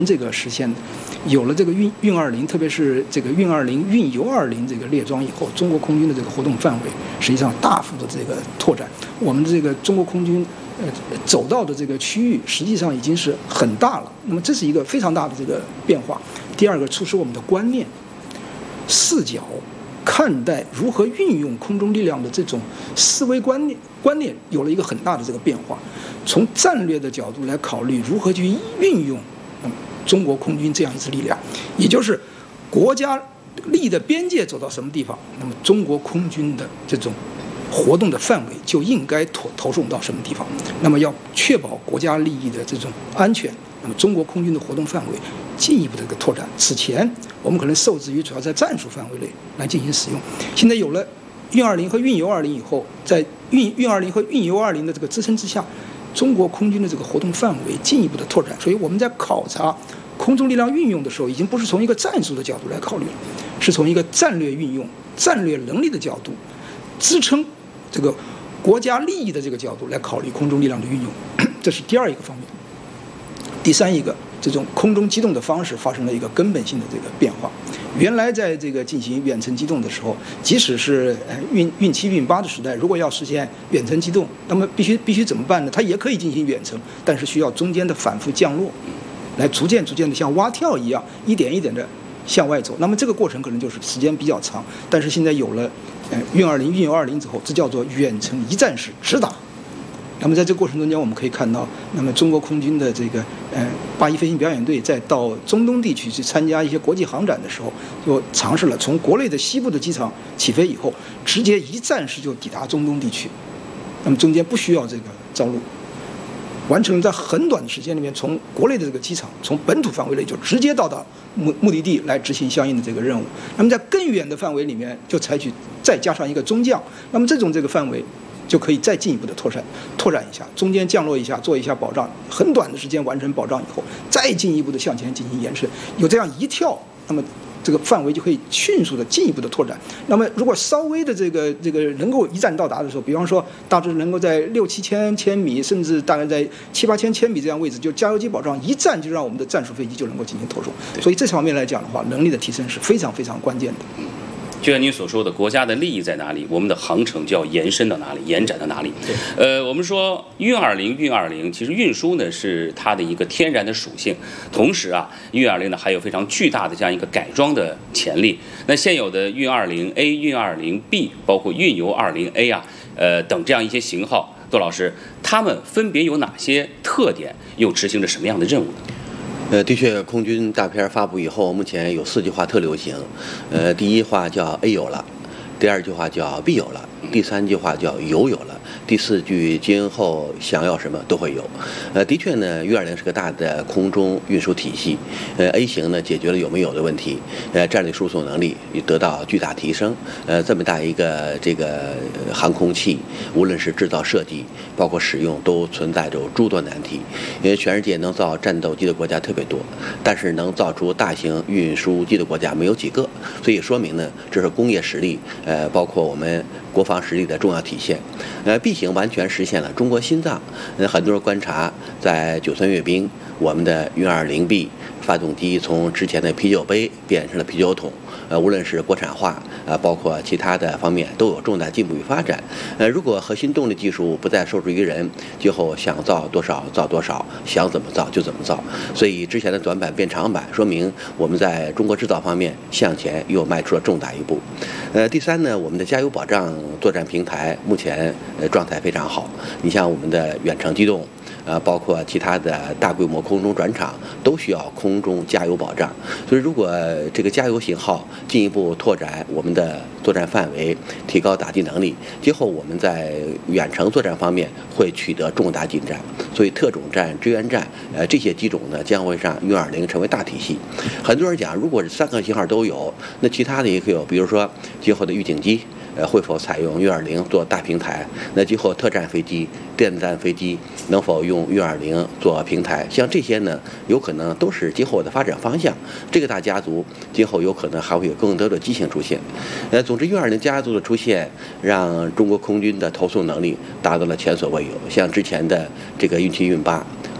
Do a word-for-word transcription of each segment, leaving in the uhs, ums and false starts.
这个实现的。有了这个运运二零，特别是这个运二零、运油二零这个列装以后，中国空军的这个活动范围实际上大幅的这个拓展。我们的这个中国空军呃走到的这个区域实际上已经是很大了。那么这是一个非常大的这个变化。第二个，促使我们的观念、视角、看待如何运用空中力量的这种思维观念观念有了一个很大的这个变化。从战略的角度来考虑如何去运用。嗯中国空军这样一支力量，也就是国家利益的边界走到什么地方，那么中国空军的这种活动的范围就应该投投送到什么地方。那么要确保国家利益的这种安全，那么中国空军的活动范围进一步的一个拓展。此前我们可能受制于主要在战术范围内来进行使用，现在有了运二零和运油二零以后，在运运二零和运油二零的这个支撑之下，中国空军的这个活动范围进一步的拓展。所以我们在考察空中力量运用的时候，已经不是从一个战术的角度来考虑了，是从一个战略运用、战略能力的角度，支撑这个国家利益的这个角度来考虑空中力量的运用。这是第二一个方面。第三一个，这种空中机动的方式发生了一个根本性的这个变化。原来在这个进行远程机动的时候，即使是运运七运八的时代，如果要实现远程机动，那么必须必须怎么办呢？它也可以进行远程，但是需要中间的反复降落，来逐渐逐渐的像蛙跳一样，一点一点的向外走。那么这个过程可能就是时间比较长。但是现在有了呃运二零、运油二零之后，这叫做远程一站式直打。那么在这个过程中间，我们可以看到，那么中国空军的这个呃八一飞行表演队在到中东地区去参加一些国际航展的时候，就尝试了从国内的西部的机场起飞以后，直接一站式就抵达中东地区，那么中间不需要这个着陆，完成在很短的时间里面，从国内的这个机场，从本土范围内就直接到达目目的地来执行相应的这个任务。那么在更远的范围里面，就采取再加上一个中降，那么这种这个范围就可以再进一步的拓展拓展一下，中间降落一下，做一下保障，很短的时间完成保障以后，再进一步的向前进行延伸，有这样一跳，那么这个范围就可以迅速的进一步的拓展。那么如果稍微的这个这个能够一站到达的时候，比方说大致能够在六七千千米，甚至大概在七八千千米这样位置，就加油机保障一站就让我们的战术飞机就能够进行投送。所以这方面来讲的话，能力的提升是非常非常关键的。 就像您所说的，国家的利益在哪里，我们的航程就要延伸到哪里，延展到哪里。呃，我们说运二零、运二零，其实运输呢是它的一个天然的属性，同时啊，运二零呢还有非常巨大的这样一个改装的潜力。那现有的运二零 A、运二零 B， 包括运油二零 A 啊，呃等这样一些型号，窦老师，它们分别有哪些特点，又执行着什么样的任务呢？ 呃，的确，空军大片发布以后，目前有四句话特流行。呃，第一话叫 A 有了，第二句话叫 B 有了，第三句话叫油有了，第四句今后想要什么都会有。呃，的确呢，运二零是个大的空中运输体系。呃 ，A 型呢解决了有没有的问题，呃，战略输送能力得到巨大提升。呃，这么大一个这个航空器，无论是制造设计，包括使用，都存在着诸多难题。因为全世界能造战斗机的国家特别多，但是能造出大型运输机的国家没有几个，所以说明呢，这是工业实力，呃，包括我们国防实力的重要体现。呃 ，B 型完全实现了中国心脏。呃，很多人观察，在九三阅兵，我们的运二零 B 发动机从之前的啤酒杯变成了啤酒桶。呃，无论是国产化，呃，包括其他的方面，都有重大进步与发展。呃，如果核心动力技术不再受制于人，今后想造多少造多少，想怎么造就怎么造。所以之前的短板变长板，说明我们在中国制造方面向前又迈出了重大一步。呃，第三呢，我们的加油保障作战平台目前呃状态非常好。你像我们的远程机动。呃，包括其他的大规模空中转场都需要空中加油保障，所以如果这个加油型号进一步拓展我们的作战范围，提高打击能力，今后我们在远程作战方面会取得重大进展。所以特种战、支援战，呃，这些机种呢将会让运二零成为大体系。很多人讲，如果是三个型号都有，那其他的也可以有，比如说今后的预警机。呃，会否采用运二零做大平台？那今后特战飞机、电子战飞机能否用运二零做平台？像这些呢，有可能都是今后的发展方向。这个大家族今后有可能还会有更多的机型出现。呃，总之，运二零家族的出现，让中国空军的投送能力达到了前所未有。像之前的这个运七、运八，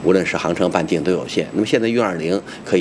无论是航程半径都有限。那么现在运二零可以